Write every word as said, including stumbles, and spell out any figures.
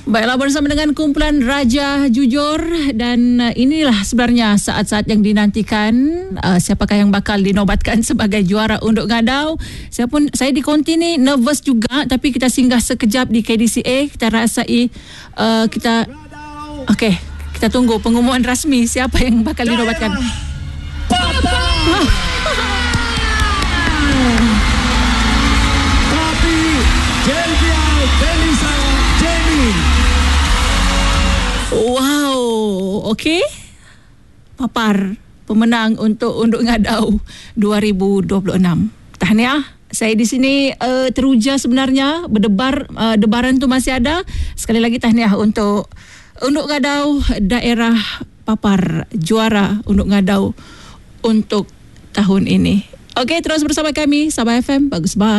Baiklah, bersama dengan kumpulan Raja Jujur, dan uh, inilah sebenarnya saat-saat yang dinantikan. Uh, siapakah yang bakal dinobatkan sebagai juara Unduk Ngadau? Saya pun saya di konti ni nervous juga, tapi kita singgah sekejap di K D C A. Kita rasai uh, kita okey, kita tunggu pengumuman rasmi siapa yang bakal dinobatkan. Wow, okey. Papar pemenang untuk Unduk Ngadau dua ribu dua puluh enam. Tahniah. Saya di sini uh, teruja sebenarnya, berdebar, uh, debaran tu masih ada. Sekali lagi tahniah untuk Unduk Ngadau, daerah papar juara Unduk Ngadau untuk tahun ini. Okey, terus bersama kami Sabah F M. Bagus bah.